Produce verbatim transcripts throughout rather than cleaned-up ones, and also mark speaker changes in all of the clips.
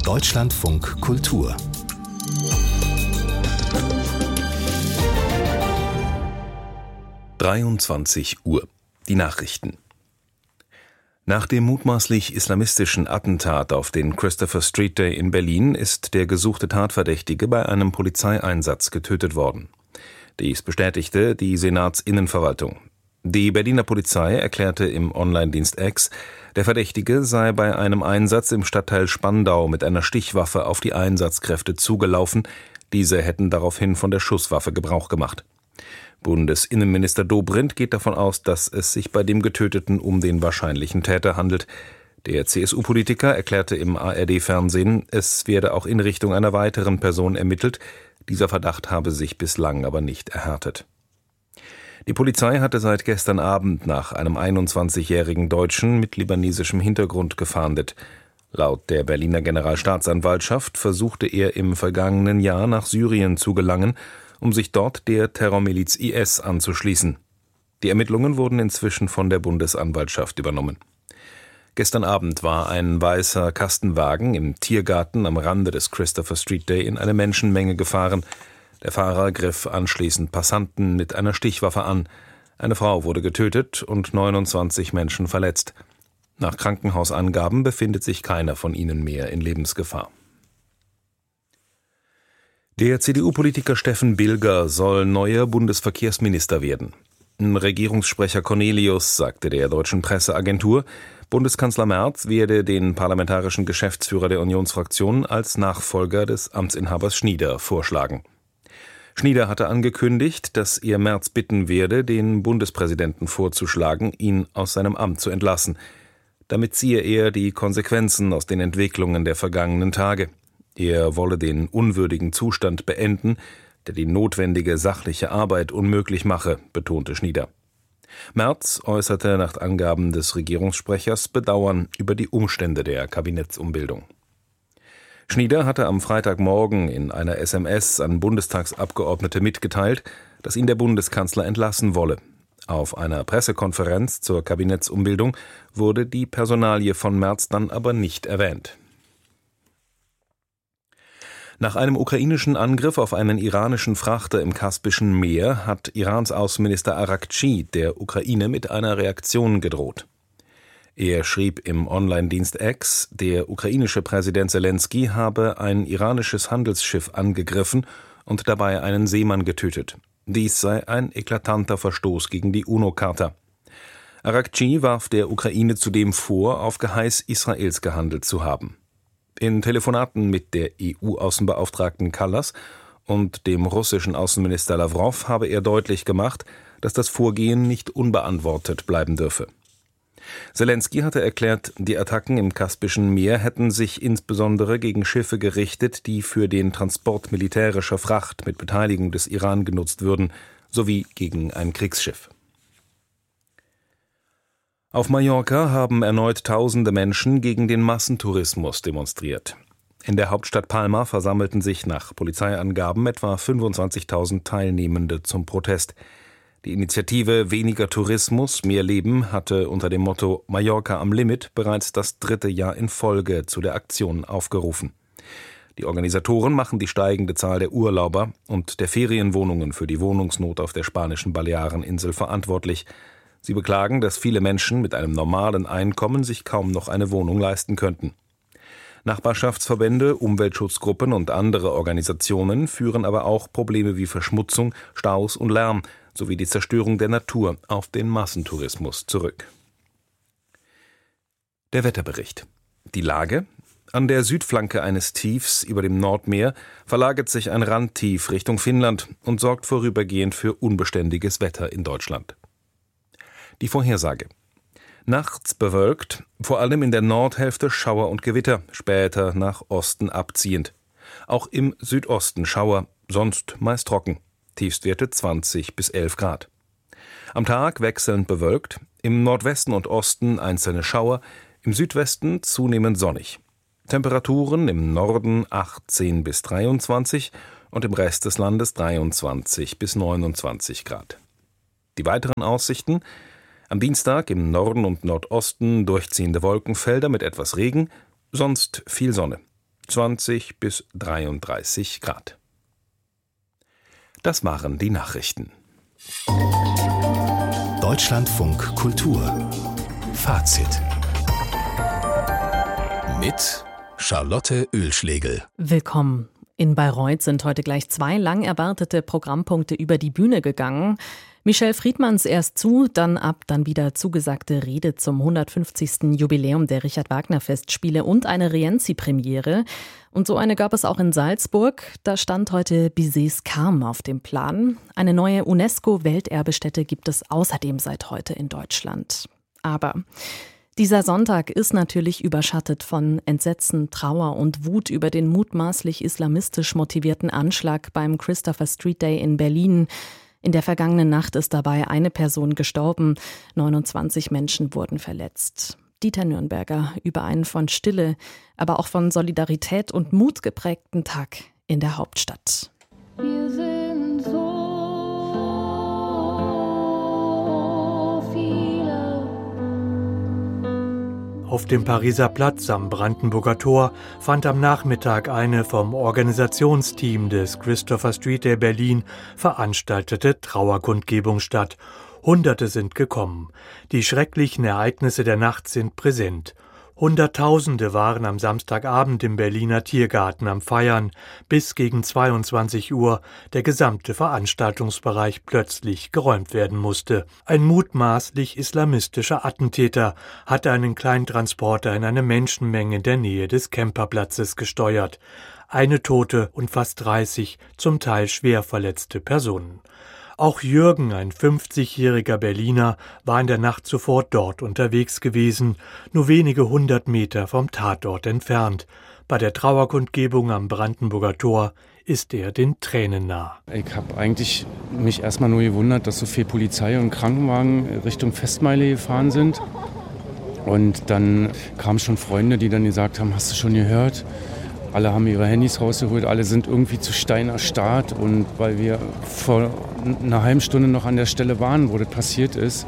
Speaker 1: Deutschlandfunk Kultur
Speaker 2: dreiundzwanzig Uhr. Die Nachrichten. Nach dem mutmaßlich islamistischen Attentat auf den Christopher Street Day in Berlin ist der gesuchte Tatverdächtige bei einem Polizeieinsatz getötet worden. Dies bestätigte die Senatsinnenverwaltung. Die Berliner Polizei erklärte im Online-Dienst X, der Verdächtige sei bei einem Einsatz im Stadtteil Spandau mit einer Stichwaffe auf die Einsatzkräfte zugelaufen. Diese hätten daraufhin von der Schusswaffe Gebrauch gemacht. Bundesinnenminister Dobrindt geht davon aus, dass es sich bei dem Getöteten um den wahrscheinlichen Täter handelt. Der C S U-Politiker erklärte im A R D-Fernsehen, es werde auch in Richtung einer weiteren Person ermittelt. Dieser Verdacht habe sich bislang aber nicht erhärtet. Die Polizei hatte seit gestern Abend nach einem einundzwanzigjährigen Deutschen mit libanesischem Hintergrund gefahndet. Laut der Berliner Generalstaatsanwaltschaft versuchte er im vergangenen Jahr nach Syrien zu gelangen, um sich dort der Terrormiliz I S anzuschließen. Die Ermittlungen wurden inzwischen von der Bundesanwaltschaft übernommen. Gestern Abend war ein weißer Kastenwagen im Tiergarten am Rande des Christopher Street Day in eine Menschenmenge gefahren. Der Fahrer griff anschließend Passanten mit einer Stichwaffe an. Eine Frau wurde getötet und neunundzwanzig Menschen verletzt. Nach Krankenhausangaben befindet sich keiner von ihnen mehr in Lebensgefahr. Der C D U-Politiker Steffen Bilger soll neuer Bundesverkehrsminister werden. Ein Regierungssprecher Cornelius sagte der deutschen Presseagentur, Bundeskanzler Merz werde den parlamentarischen Geschäftsführer der Unionsfraktion als Nachfolger des Amtsinhabers Schnieder vorschlagen. Schnieder hatte angekündigt, dass er Merz bitten werde, den Bundespräsidenten vorzuschlagen, ihn aus seinem Amt zu entlassen. Damit ziehe er die Konsequenzen aus den Entwicklungen der vergangenen Tage. Er wolle den unwürdigen Zustand beenden, der die notwendige sachliche Arbeit unmöglich mache, betonte Schnieder. Merz äußerte nach Angaben des Regierungssprechers Bedauern über die Umstände der Kabinettsumbildung. Schnieder hatte am Freitagmorgen in einer S M S an Bundestagsabgeordnete mitgeteilt, dass ihn der Bundeskanzler entlassen wolle. Auf einer Pressekonferenz zur Kabinettsumbildung wurde die Personalie von Merz dann aber nicht erwähnt. Nach einem ukrainischen Angriff auf einen iranischen Frachter im Kaspischen Meer hat Irans Außenminister Araghchi der Ukraine mit einer Reaktion gedroht. Er schrieb im Online-Dienst X, der ukrainische Präsident Selenskyj habe ein iranisches Handelsschiff angegriffen und dabei einen Seemann getötet. Dies sei ein eklatanter Verstoß gegen die UNO-Charta. Araghchi warf der Ukraine zudem vor, auf Geheiß Israels gehandelt zu haben. In Telefonaten mit der E U-Außenbeauftragten Kallas und dem russischen Außenminister Lawrow habe er deutlich gemacht, dass das Vorgehen nicht unbeantwortet bleiben dürfe. Selenskyj hatte erklärt, die Attacken im Kaspischen Meer hätten sich insbesondere gegen Schiffe gerichtet, die für den Transport militärischer Fracht mit Beteiligung des Iran genutzt würden, sowie gegen ein Kriegsschiff. Auf Mallorca haben erneut tausende Menschen gegen den Massentourismus demonstriert. In der Hauptstadt Palma versammelten sich nach Polizeiangaben etwa fünfundzwanzigtausend Teilnehmende zum Protest. Die Initiative Weniger Tourismus, mehr Leben hatte unter dem Motto Mallorca am Limit bereits das dritte Jahr in Folge zu der Aktion aufgerufen. Die Organisatoren machen die steigende Zahl der Urlauber und der Ferienwohnungen für die Wohnungsnot auf der spanischen Baleareninsel verantwortlich. Sie beklagen, dass viele Menschen mit einem normalen Einkommen sich kaum noch eine Wohnung leisten könnten. Nachbarschaftsverbände, Umweltschutzgruppen und andere Organisationen führen aber auch Probleme wie Verschmutzung, Staus und Lärm sowie die Zerstörung der Natur auf den Massentourismus zurück. Der Wetterbericht. Die Lage: An der Südflanke eines Tiefs über dem Nordmeer verlagert sich ein Randtief Richtung Finnland und sorgt vorübergehend für unbeständiges Wetter in Deutschland. Die Vorhersage: Nachts bewölkt, vor allem in der Nordhälfte Schauer und Gewitter, später nach Osten abziehend. Auch im Südosten Schauer, sonst meist trocken. Tiefstwerte zwanzig bis elf Grad. Am Tag wechselnd bewölkt, im Nordwesten und Osten einzelne Schauer, im Südwesten zunehmend sonnig. Temperaturen im Norden achtzehn bis dreiundzwanzig und im Rest des Landes dreiundzwanzig bis neunundzwanzig Grad. Die weiteren Aussichten: Am Dienstag im Norden und Nordosten durchziehende Wolkenfelder mit etwas Regen, sonst viel Sonne. zwanzig bis dreiunddreißig Grad. Das waren die Nachrichten.
Speaker 1: Deutschlandfunk Kultur Fazit mit Charlotte Oehlschlegel.
Speaker 3: Willkommen. In Bayreuth sind heute gleich zwei lang erwartete Programmpunkte über die Bühne gegangen. Michel Friedmanns erst zu, dann ab, dann wieder zugesagte Rede zum hundertfünfzigsten Jubiläum der Richard-Wagner-Festspiele und eine Rienzi-Premiere. Und so eine gab es auch in Salzburg. Da stand heute Bizets Carme auf dem Plan. Eine neue UNESCO-Welterbestätte gibt es außerdem seit heute in Deutschland. Aber dieser Sonntag ist natürlich überschattet von Entsetzen, Trauer und Wut über den mutmaßlich islamistisch motivierten Anschlag beim Christopher Street Day in Berlin. In der vergangenen Nacht ist dabei eine Person gestorben, neunundzwanzig Menschen wurden verletzt. Dieter Nürnberger über einen von Stille, aber auch von Solidarität und Mut geprägten Tag in der Hauptstadt.
Speaker 4: Wir sind so viele.
Speaker 5: Auf dem Pariser Platz am Brandenburger Tor fand am Nachmittag eine vom Organisationsteam des Christopher Street Day Berlin veranstaltete Trauerkundgebung statt. Hunderte sind gekommen. Die schrecklichen Ereignisse der Nacht sind präsent. Hunderttausende waren am Samstagabend im Berliner Tiergarten am Feiern, bis gegen zweiundzwanzig Uhr der gesamte Veranstaltungsbereich plötzlich geräumt werden musste. Ein mutmaßlich islamistischer Attentäter hatte einen Kleintransporter in eine Menschenmenge in der Nähe des Kemperplatzes gesteuert. Eine Tote und fast dreißig zum Teil schwer verletzte Personen. Auch Jürgen, ein fünfzigjähriger Berliner, war in der Nacht zuvor dort unterwegs gewesen, nur wenige hundert Meter vom Tatort entfernt. Bei der Trauerkundgebung am Brandenburger Tor ist er den Tränen nah.
Speaker 6: Ich habe eigentlich mich erstmal nur gewundert, dass so viel Polizei und Krankenwagen Richtung Festmeile gefahren sind. Und dann kamen schon Freunde, die dann gesagt haben, hast du schon gehört? Alle haben ihre Handys rausgeholt, alle sind irgendwie zu Stein erstarrt. Und weil wir vor einer halben Stunde noch an der Stelle waren, wo das passiert ist.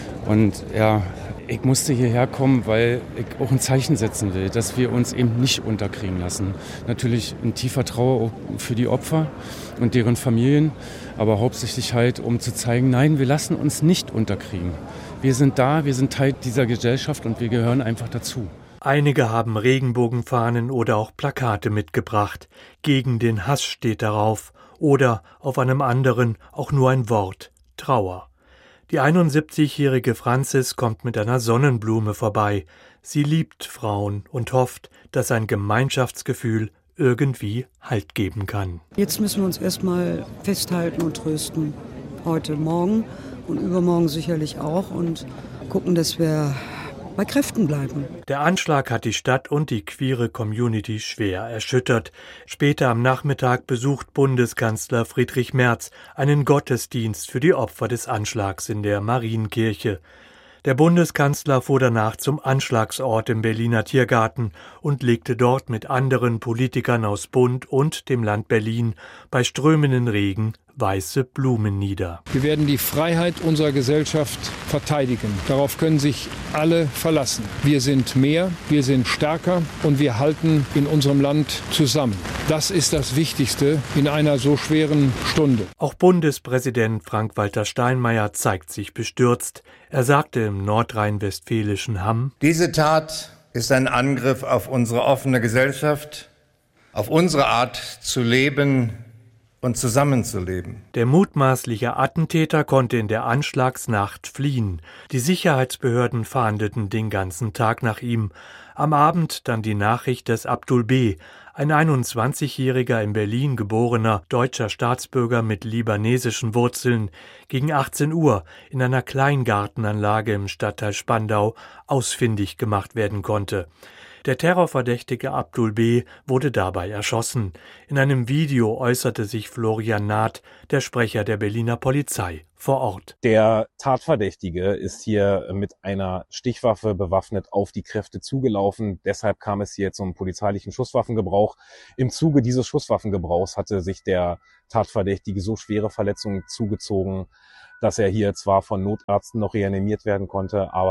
Speaker 6: Und ja, ich musste hierher kommen, weil ich auch ein Zeichen setzen will, dass wir uns eben nicht unterkriegen lassen. Natürlich in tiefer Trauer auch für die Opfer und deren Familien, aber hauptsächlich halt, um zu zeigen, nein, wir lassen uns nicht unterkriegen. Wir sind da, wir sind Teil dieser Gesellschaft und wir gehören einfach dazu.
Speaker 5: Einige haben Regenbogenfahnen oder auch Plakate mitgebracht. Gegen den Hass steht darauf. Oder auf einem anderen auch nur ein Wort: Trauer. Die einundsiebzigjährige Franzis kommt mit einer Sonnenblume vorbei. Sie liebt Frauen und hofft, dass ein Gemeinschaftsgefühl irgendwie Halt geben kann.
Speaker 7: Jetzt müssen wir uns erstmal festhalten und trösten. Heute, morgen und übermorgen sicherlich auch. Und gucken, dass wir bei Kräften bleiben.
Speaker 5: Der Anschlag hat die Stadt und die queere Community schwer erschüttert. Später am Nachmittag besucht Bundeskanzler Friedrich Merz einen Gottesdienst für die Opfer des Anschlags in der Marienkirche. Der Bundeskanzler fuhr danach zum Anschlagsort im Berliner Tiergarten und legte dort mit anderen Politikern aus Bund und dem Land Berlin bei strömenden Regen weiße Blumen nieder.
Speaker 8: Wir werden die Freiheit unserer Gesellschaft verteidigen. Darauf können sich alle verlassen. Wir sind mehr, wir sind stärker und wir halten in unserem Land zusammen. Das ist das Wichtigste in einer so schweren Stunde.
Speaker 5: Auch Bundespräsident Frank-Walter Steinmeier zeigt sich bestürzt. Er sagte im nordrhein-westfälischen Hamm:
Speaker 9: Diese Tat ist ein Angriff auf unsere offene Gesellschaft, auf unsere Art zu leben und zusammenzuleben.
Speaker 5: Der mutmaßliche Attentäter konnte in der Anschlagsnacht fliehen. Die Sicherheitsbehörden fahndeten den ganzen Tag nach ihm. Am Abend dann die Nachricht, dass Abdul B., ein einundzwanzigjähriger in Berlin geborener deutscher Staatsbürger mit libanesischen Wurzeln, gegen achtzehn Uhr in einer Kleingartenanlage im Stadtteil Spandau ausfindig gemacht werden konnte. Der Terrorverdächtige Abdul B. wurde dabei erschossen. In einem Video äußerte sich Florian Naht, der Sprecher der Berliner Polizei, vor Ort.
Speaker 10: Der Tatverdächtige ist hier mit einer Stichwaffe bewaffnet auf die Kräfte zugelaufen. Deshalb kam es hier zum polizeilichen Schusswaffengebrauch. Im Zuge dieses Schusswaffengebrauchs hatte sich der Tatverdächtige so schwere Verletzungen zugezogen, dass er hier zwar von Notärzten noch reanimiert werden konnte, aber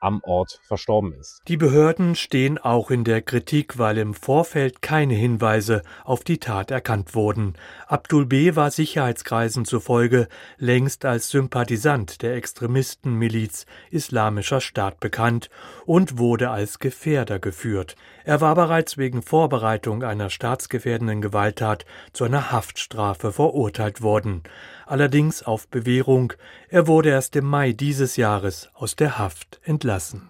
Speaker 10: am Ort verstorben ist.
Speaker 5: Die Behörden stehen auch in der Kritik, weil im Vorfeld keine Hinweise auf die Tat erkannt wurden. Abdul B. war Sicherheitskreisen zufolge längst als Sympathisant der Extremistenmiliz Islamischer Staat bekannt und wurde als Gefährder geführt. Er war bereits wegen Vorbereitung einer staatsgefährdenden Gewalttat zu einer Haftstrafe verurteilt worden. Allerdings auf Bewährung. Er wurde erst im Mai dieses Jahres aus der Haft entlassen.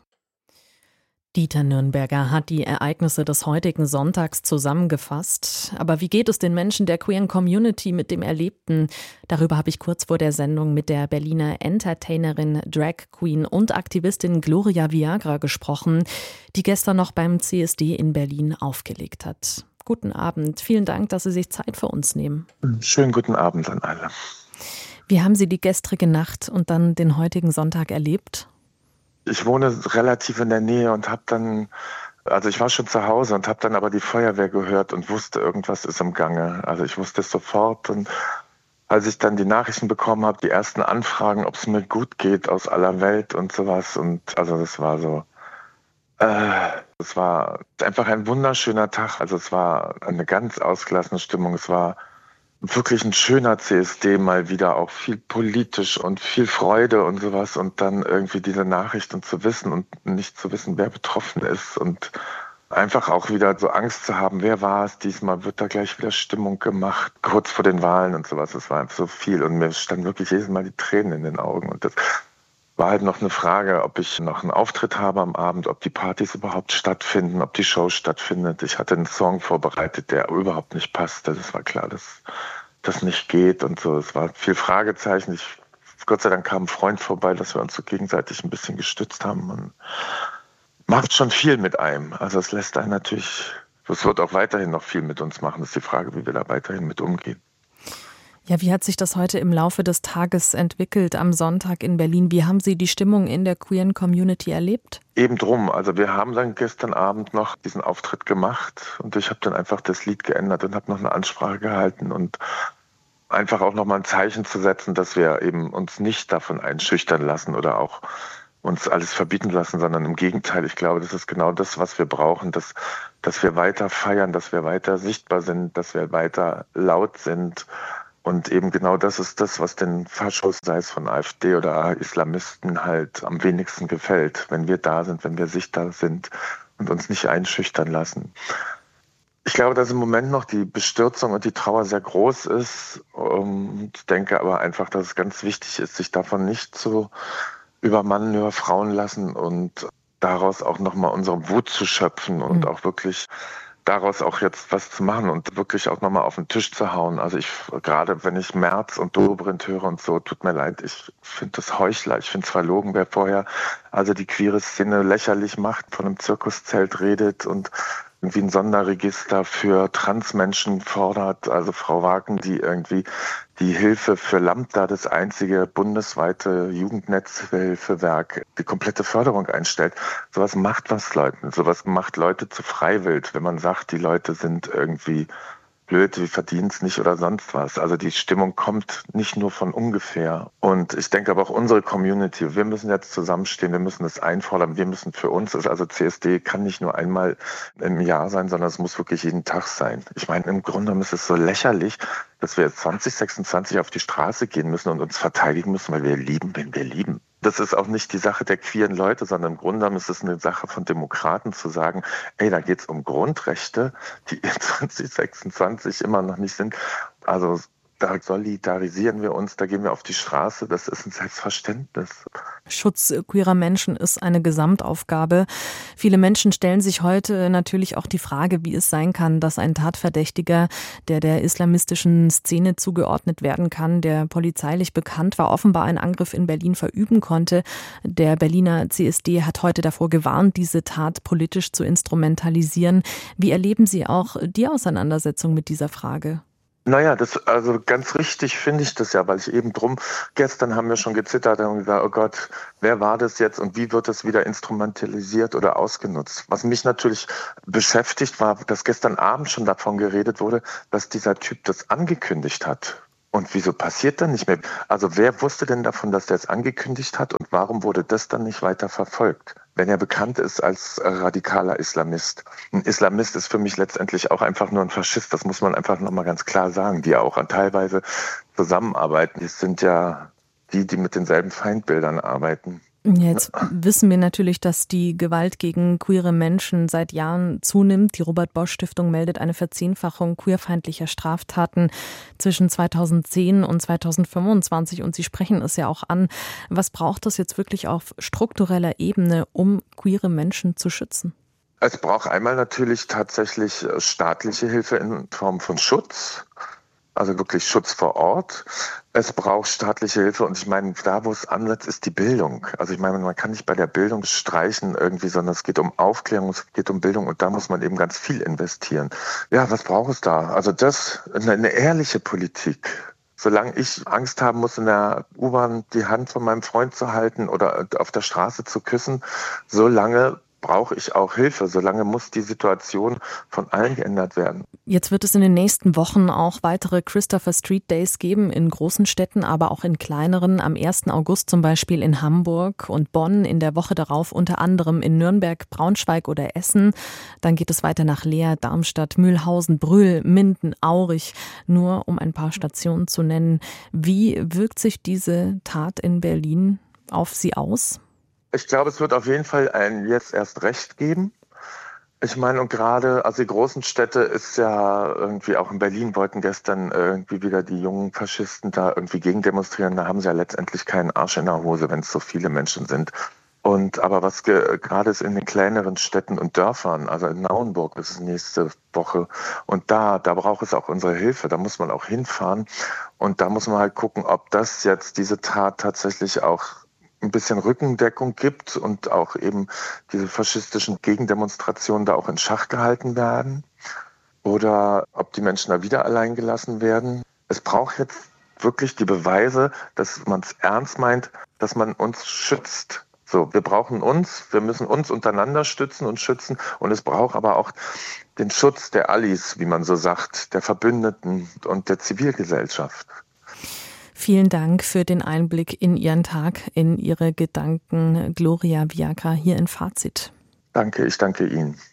Speaker 3: Dieter Nürnberger hat die Ereignisse des heutigen Sonntags zusammengefasst. Aber wie geht es den Menschen der queeren Community mit dem Erlebten? Darüber habe ich kurz vor der Sendung mit der Berliner Entertainerin, Drag Queen und Aktivistin Gloria Viagra gesprochen, die gestern noch beim C S D in Berlin aufgelegt hat. Guten Abend. Vielen Dank, dass Sie sich Zeit für uns nehmen.
Speaker 11: Schönen guten Abend an alle.
Speaker 3: Wie haben Sie die gestrige Nacht und dann den heutigen Sonntag erlebt?
Speaker 11: Ich wohne relativ in der Nähe und habe dann, also ich war schon zu Hause und habe dann aber die Feuerwehr gehört und wusste, irgendwas ist im Gange. Also ich wusste es sofort und als ich dann die Nachrichten bekommen habe, die ersten Anfragen, ob es mir gut geht aus aller Welt und sowas und also das war so, äh, es war einfach ein wunderschöner Tag. Also es war eine ganz ausgelassene Stimmung. Es war wirklich ein schöner C S D, mal wieder auch viel politisch und viel Freude und sowas und dann irgendwie diese Nachrichten zu wissen und nicht zu wissen, wer betroffen ist und einfach auch wieder so Angst zu haben, wer war es diesmal, wird da gleich wieder Stimmung gemacht, kurz vor den Wahlen und sowas. Es war einfach so viel und mir standen wirklich jedes Mal die Tränen in den Augen und das war halt noch eine Frage, ob ich noch einen Auftritt habe am Abend, ob die Partys überhaupt stattfinden, ob die Show stattfindet. Ich hatte einen Song vorbereitet, der überhaupt nicht passte. Das war klar, dass das nicht geht und so. Es war viel Fragezeichen. Ich, Gott sei Dank kam ein Freund vorbei, dass wir uns so gegenseitig ein bisschen gestützt haben. Man macht schon viel mit einem. Also es lässt einen natürlich, es wird auch weiterhin noch viel mit uns machen. Das ist die Frage, wie wir da weiterhin mit umgehen.
Speaker 3: Ja, wie hat sich das heute im Laufe des Tages entwickelt am Sonntag in Berlin? Wie haben Sie die Stimmung in der queeren Community erlebt?
Speaker 11: Eben drum. Also wir haben dann gestern Abend noch diesen Auftritt gemacht und ich habe dann einfach das Lied geändert und habe noch eine Ansprache gehalten und einfach auch nochmal ein Zeichen zu setzen, dass wir eben uns nicht davon einschüchtern lassen oder auch uns alles verbieten lassen, sondern im Gegenteil. Ich glaube, das ist genau das, was wir brauchen, dass, dass wir weiter feiern, dass wir weiter sichtbar sind, dass wir weiter laut sind. Und eben genau das ist das, was den Faschos, sei es von AfD oder Islamisten, halt am wenigsten gefällt. Wenn wir da sind, wenn wir sichtbar sind und uns nicht einschüchtern lassen. Ich glaube, dass im Moment noch die Bestürzung und die Trauer sehr groß ist. Und ich denke aber einfach, dass es ganz wichtig ist, sich davon nicht zu übermannen, über Frauen lassen und daraus auch nochmal unsere Wut zu schöpfen und mhm. auch wirklich daraus auch jetzt was zu machen und wirklich auch nochmal auf den Tisch zu hauen. Also ich, gerade wenn ich Merz und Dobrindt höre und so, tut mir leid, ich finde das Heuchler, ich finde es verlogen, wer vorher also die queere Szene lächerlich macht, von einem Zirkuszelt redet und irgendwie ein Sonderregister für Transmenschen fordert, also Frau Wagen, die irgendwie die Hilfe für Lambda, das einzige bundesweite Jugendnetzhilfewerk, die komplette Förderung einstellt. Sowas macht was Leuten, sowas macht Leute zu freiwillig, wenn man sagt, die Leute sind irgendwie blöd, wir verdienen es nicht oder sonst was. Also die Stimmung kommt nicht nur von ungefähr. Und ich denke aber auch unsere Community, wir müssen jetzt zusammenstehen, wir müssen das einfordern, wir müssen für uns, also C S D kann nicht nur einmal im Jahr sein, sondern es muss wirklich jeden Tag sein. Ich meine, im Grunde genommen ist es so lächerlich, dass wir jetzt zwanzig sechsundzwanzig auf die Straße gehen müssen und uns verteidigen müssen, weil wir lieben, wenn wir lieben. Das ist auch nicht die Sache der queeren Leute, sondern im Grunde genommen ist es eine Sache von Demokraten zu sagen, ey, da geht es um Grundrechte, die in zwanzig sechsundzwanzig immer noch nicht sind. Also da solidarisieren wir uns, da gehen wir auf die Straße, das ist ein Selbstverständnis.
Speaker 3: Schutz queerer Menschen ist eine Gesamtaufgabe. Viele Menschen stellen sich heute natürlich auch die Frage, wie es sein kann, dass ein Tatverdächtiger, der der islamistischen Szene zugeordnet werden kann, der polizeilich bekannt war, offenbar einen Angriff in Berlin verüben konnte. Der Berliner C S D hat heute davor gewarnt, diese Tat politisch zu instrumentalisieren. Wie erleben Sie auch die Auseinandersetzung mit dieser Frage?
Speaker 11: Naja, das, also ganz richtig finde ich das ja, weil ich eben drum, gestern haben wir schon gezittert und gesagt, oh Gott, wer war das jetzt und wie wird das wieder instrumentalisiert oder ausgenutzt? Was mich natürlich beschäftigt war, dass gestern Abend schon davon geredet wurde, dass dieser Typ das angekündigt hat. Und wieso passiert dann nicht mehr? Also wer wusste denn davon, dass der es angekündigt hat und warum wurde das dann nicht weiter verfolgt? wenn er bekannt ist als radikaler Islamist. Ein Islamist ist für mich letztendlich auch einfach nur ein Faschist, das muss man einfach nochmal ganz klar sagen, die ja auch teilweise zusammenarbeiten. Die sind ja die, die mit denselben Feindbildern arbeiten.
Speaker 3: Jetzt wissen wir natürlich, dass die Gewalt gegen queere Menschen seit Jahren zunimmt. Die Robert-Bosch-Stiftung meldet eine Verzehnfachung queerfeindlicher Straftaten zwischen zweitausendzehn und zweitausendfünfundzwanzig. Und Sie sprechen es ja auch an. Was braucht es jetzt wirklich auf struktureller Ebene, um queere Menschen zu schützen?
Speaker 11: Es braucht einmal natürlich tatsächlich staatliche Hilfe in Form von Schutz. Also wirklich Schutz vor Ort. Es braucht staatliche Hilfe und ich meine, da wo es ansetzt, ist die Bildung. Also ich meine, man kann nicht bei der Bildung streichen irgendwie, sondern es geht um Aufklärung, es geht um Bildung und da muss man eben ganz viel investieren. Ja, was braucht es da? Also das, eine, eine ehrliche Politik. Solange ich Angst haben muss, in der U-Bahn die Hand von meinem Freund zu halten oder auf der Straße zu küssen, solange brauche ich auch Hilfe. Solange muss die Situation von allen geändert werden.
Speaker 3: Jetzt wird es in den nächsten Wochen auch weitere Christopher Street Days geben in großen Städten, aber auch in kleineren. Am ersten August zum Beispiel in Hamburg und Bonn, in der Woche darauf unter anderem in Nürnberg, Braunschweig oder Essen. Dann geht es weiter nach Leer, Darmstadt, Mühlhausen, Brühl, Minden, Aurich, nur um ein paar Stationen zu nennen. Wie wirkt sich diese Tat in Berlin auf Sie aus?
Speaker 11: Ich glaube, es wird auf jeden Fall ein jetzt erst recht geben. Ich meine, und gerade, also die großen Städte ist ja irgendwie, auch in Berlin wollten gestern irgendwie wieder die jungen Faschisten da irgendwie gegen demonstrieren. Da haben sie ja letztendlich keinen Arsch in der Hose, wenn es so viele Menschen sind. Und aber was ge- gerade ist in den kleineren Städten und Dörfern, also in Nauenburg, das ist nächste Woche. Und da, da braucht es auch unsere Hilfe. Da muss man auch hinfahren. Und da muss man halt gucken, ob das jetzt diese Tat tatsächlich auch ein bisschen Rückendeckung gibt und auch eben diese faschistischen Gegendemonstrationen da auch in Schach gehalten werden oder ob die Menschen da wieder allein gelassen werden. Es braucht jetzt wirklich die Beweise, dass man es ernst meint, dass man uns schützt. So, wir brauchen uns, wir müssen uns untereinander stützen und schützen und es braucht aber auch den Schutz der Allies, wie man so sagt, der Verbündeten und der Zivilgesellschaft.
Speaker 3: Vielen Dank für den Einblick in Ihren Tag, in Ihre Gedanken, Gloria Vierka, hier in Fazit.
Speaker 11: Danke, ich danke Ihnen.